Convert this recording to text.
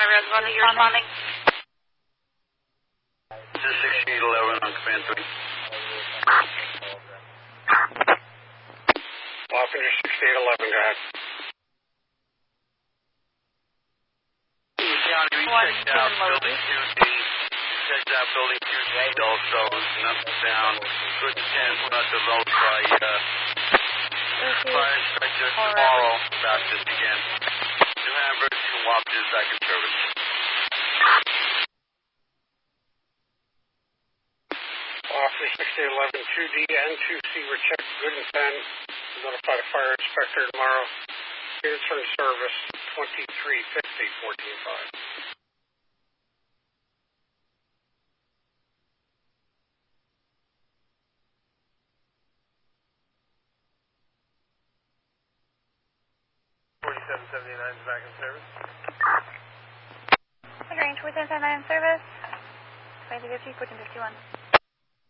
Reservoir, you're responding. This is 6811 on command 3. Officer 6811, go ahead. County, we checked out building 2D. Checked out building 2D also. Nothing down. Good 10 put out the vote by fire inspector tomorrow about this again. New Hamburg, you walk to the second service. Officer 6811, 2D and 2C were checked good and 10. Notify the fire inspector tomorrow. Return service 2350, 14-5. Back in service. Range 4779 service. 2050, 1451.